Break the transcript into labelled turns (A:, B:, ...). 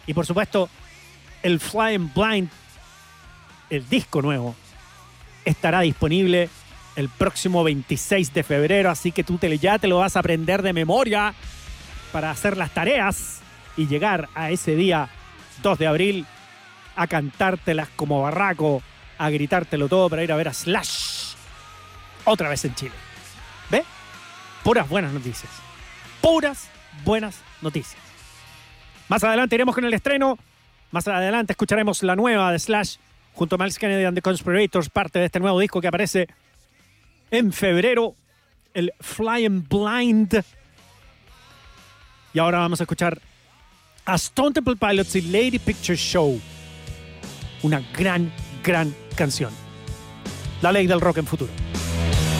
A: Y por supuesto, el Flying Blind, el disco nuevo, estará disponible el próximo 26 de febrero, así que tú ya te lo vas a aprender de memoria para hacer las tareas y llegar a ese día 2 de abril a cantártelas como barraco, a gritártelo todo para ir a ver a Slash otra vez en Chile. ¿Ve? Puras buenas noticias. Puras buenas noticias. Más adelante iremos con el estreno. Más adelante escucharemos la nueva de Slash junto a Myles Kennedy and the Conspirators, parte de este nuevo disco que aparece en febrero, el Flying Blind. Y ahora vamos a escuchar a Stone Temple Pilots y Lady Picture Show. Una gran canción. La ley del rock en futuro.